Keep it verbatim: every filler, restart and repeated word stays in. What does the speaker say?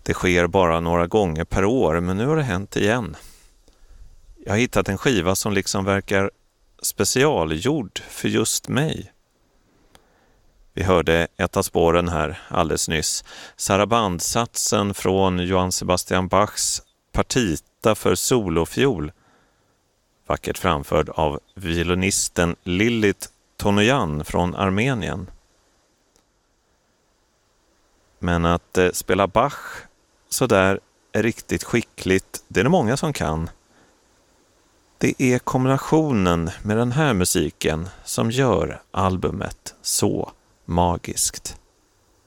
Det sker bara några gånger per år, men nu har det hänt igen. Jag har hittat en skiva som liksom verkar specialgjord för just mig. Vi hörde ett av spåren här alldeles nyss. Sarabandsatsen från Johann Sebastian Bachs Partita för solofiol. Vackert framförd av violinisten Lilith Tonoyan från Armenien. Men att eh, spela Bach så där är riktigt skickligt, det är det många som kan. Det är kombinationen med den här musiken som gör albumet så magiskt.